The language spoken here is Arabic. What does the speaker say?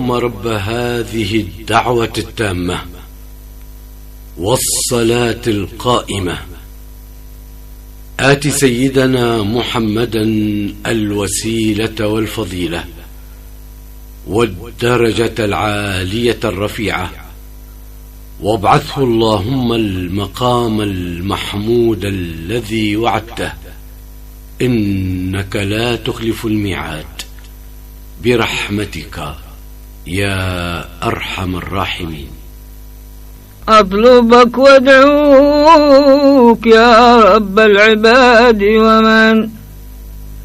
اللهم رب هذه الدعوة التامة والصلاة القائمة آت سيدنا محمدا الوسيلة والفضيلة والدرجة العالية الرفيعة، وابعثه اللهم المقام المحمود الذي وعدته، إنك لا تخلف الميعاد، برحمتك يا أرحم الراحمين. أطلبك وادعوك يا رب العباد ومن